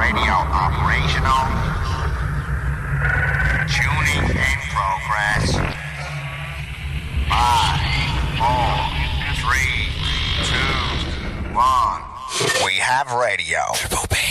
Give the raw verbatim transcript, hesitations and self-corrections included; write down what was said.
radio operational. Tuning in progress. Five, four, three, two, one. We have radio. Triple B.